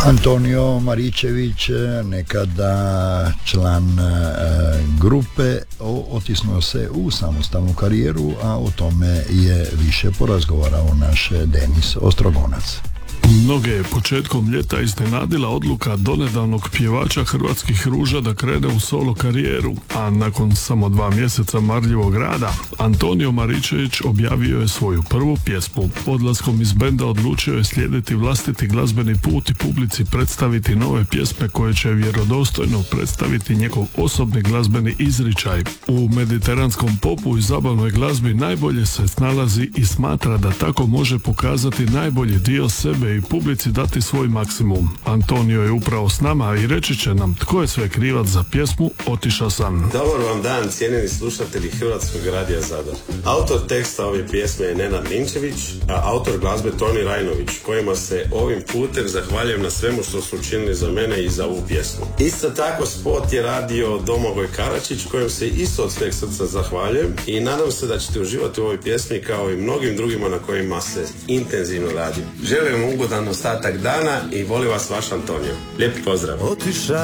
Antonio Maričević, nekada član grupe, otisnuo se u samostalnu karijeru, a o tome je više porazgovarao naš Denis Ostrogonac. Mnoge je početkom ljeta iznenadila odluka donedavnog pjevača Hrvatskih ruža da krene u solo karijeru, a nakon samo 2 mjeseca marljivog rada, Antonio Maričević objavio je svoju prvu pjesmu. Odlaskom iz benda odlučio je slijediti vlastiti glazbeni put i publici predstaviti nove pjesme koje će vjerodostojno predstaviti njegov osobni glazbeni izričaj. U mediteranskom popu i zabavnoj glazbi najbolje se snalazi i smatra da tako može pokazati najbolji dio sebe i publici dati svoj maksimum. Antonio je upravo s nama i reći će nam tko je sve krivac za pjesmu Otišao sam. Dobar vam dan, cijenjeni slušatelji Hrvatskog radija Zadar. Autor teksta ove pjesme je Nenad Linčević, a autor glazbe Toni Rajnović, kojima se ovim putem zahvaljujem na svemu što su učinili za mene i za ovu pjesmu. Isto tako spot je radio Domagoj Karačić, kojem se isto od sveg srca zahvaljujem i nadam se da ćete uživati u ovoj pjesmi kao i mnogim drugima na kojima se intenzivno radi. Želim ugodan ostatak dana i voli vas vaš Antonio. Lijep pozdrav. Otišao